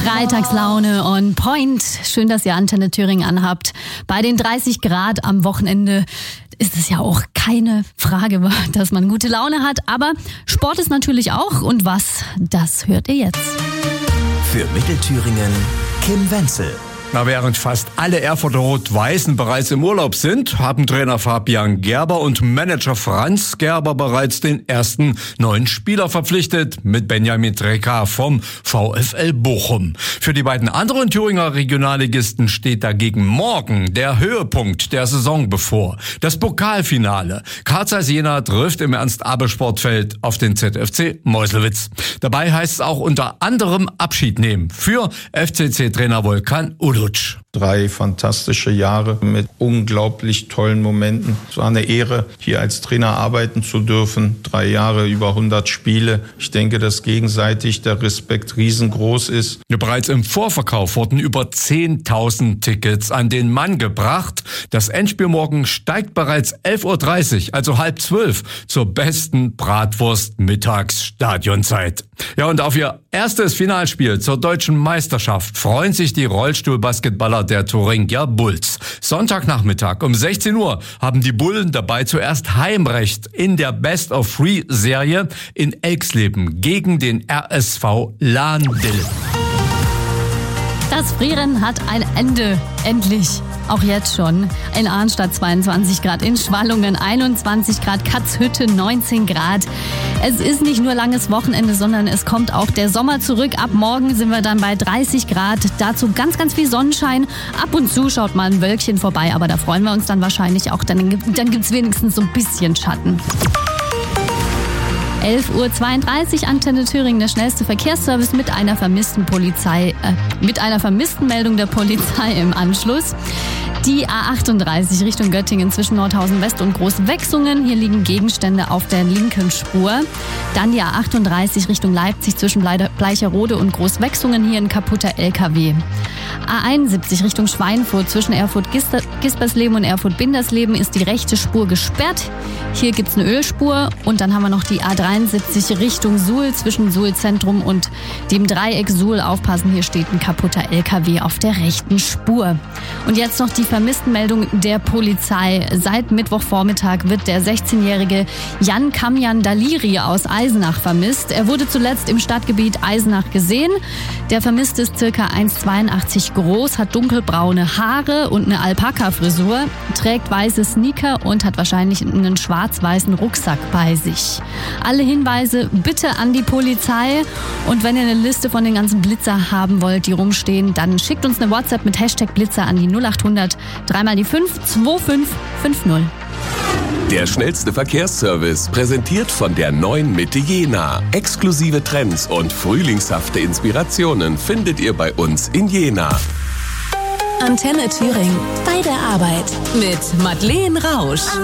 Freitagslaune on point. Schön, dass ihr Antenne Thüringen anhabt. Bei den 30 Grad am Wochenende ist es ja auch keine Frage, dass man gute Laune hat. Aber Sport ist natürlich auch. Und was, das hört ihr jetzt. Für Mittelthüringen Kim Wenzel. Während fast alle Erfurter Rot-Weißen bereits im Urlaub sind, haben Trainer Fabian Gerber und Manager Franz Gerber bereits den ersten neuen Spieler verpflichtet mit Benjamin Trecker vom VfL Bochum. Für die beiden anderen Thüringer Regionalligisten steht dagegen morgen der Höhepunkt der Saison bevor. Das Pokalfinale. Carl Zeiss Jena trifft im Ernst-Abel-Sportfeld auf den ZFC Meuselwitz. Dabei heißt es auch unter anderem Abschied nehmen für FCC-Trainer Volkan Uduc. 3 fantastische Jahre mit unglaublich tollen Momenten. Es war eine Ehre, hier als Trainer arbeiten zu dürfen. 3 Jahre, über 100 Spiele. Ich denke, dass gegenseitig der Respekt riesengroß ist. Bereits im Vorverkauf wurden über 10.000 Tickets an den Mann gebracht. Das Endspiel morgen steigt bereits 11.30 Uhr, also 11:30, zur besten Bratwurst-Mittags-Stadionzeit. Ja, und auf ihr erstes Finalspiel zur deutschen Meisterschaft freuen sich die Rollstuhlbasketballer der Thuringia Bulls. Sontagnachmittag um 16 Uhr haben die Bullen dabei zuerst Heimrecht in der Best-of-3-Serie in Elxleben gegen den RSV Lahn-Dill. Das Frieren hat ein Ende. Endlich. Auch jetzt schon. In Arnstadt 22 Grad, in Schwallungen 21 Grad, Katzhütte 19 Grad. Es ist nicht nur langes Wochenende, sondern es kommt auch der Sommer zurück. Ab morgen sind wir dann bei 30 Grad. Dazu ganz, ganz viel Sonnenschein. Ab und zu schaut mal ein Wölkchen vorbei, aber da freuen wir uns dann wahrscheinlich auch. Dann gibt's wenigstens so ein bisschen Schatten. 11.32 Uhr, Antenne Thüringen, der schnellste Verkehrsservice mit einer vermissten Meldung der Polizei im Anschluss. Die A38 Richtung Göttingen zwischen Nordhausen West und Großwechsungen. Hier liegen Gegenstände auf der linken Spur. Dann die A38 Richtung Leipzig zwischen Bleicherode und Großwechsungen. Hier ein kaputter LKW. A71 Richtung Schweinfurt zwischen Erfurt-Gispersleben und Erfurt-Bindersleben ist die rechte Spur gesperrt. Hier gibt's eine Ölspur. Und dann haben wir noch die A73 Richtung Suhl zwischen Suhl-Zentrum und dem Dreieck Suhl. Aufpassen, hier steht ein kaputter LKW auf der rechten Spur. Und jetzt noch die Vermisstenmeldung der Polizei. Seit Mittwochvormittag wird der 16-jährige Jan Kamjan Daliri aus Eisenach vermisst. Er wurde zuletzt im Stadtgebiet Eisenach gesehen. Der Vermisste ist ca. 1,82 groß, hat dunkelbraune Haare und eine Alpaka-Frisur, trägt weiße Sneaker und hat wahrscheinlich einen schwarz-weißen Rucksack bei sich. Alle Hinweise bitte an die Polizei. Und wenn ihr eine Liste von den ganzen Blitzer haben wollt, die rumstehen, dann schickt uns eine WhatsApp mit Hashtag Blitzer an die 0800 3 die 5 2550. Der schnellste Verkehrsservice, präsentiert von der neuen Mitte Jena. Exklusive Trends und frühlingshafte Inspirationen findet ihr bei uns in Jena. Antenne Thüringen. Bei der Arbeit. Mit Madeleine Rausch.